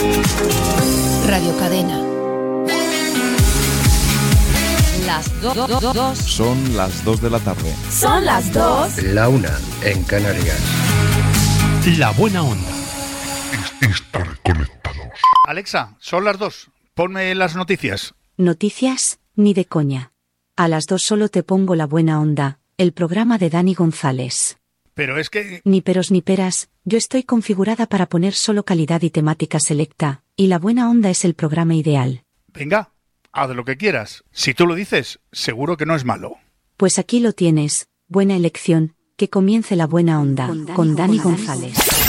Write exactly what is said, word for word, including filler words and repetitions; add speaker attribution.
Speaker 1: Radio Cadena. Las do, do, do, dos.
Speaker 2: Son las dos de la tarde.
Speaker 1: Son las dos.
Speaker 3: La una en Canarias.
Speaker 4: La buena onda.
Speaker 5: Es estar conectados.
Speaker 6: Alexa, son las dos. Ponme las noticias.
Speaker 7: Noticias, ni de coña. A las dos solo te pongo La Buena Onda, el programa de Dani González.
Speaker 6: Pero es que...
Speaker 7: Ni peros ni peras, yo estoy configurada para poner solo calidad y temática selecta, y La Buena Onda es el programa ideal.
Speaker 6: Venga, haz lo que quieras. Si tú lo dices, seguro que no es malo.
Speaker 7: Pues aquí lo tienes, buena elección, que comience La Buena Onda, con Dani González.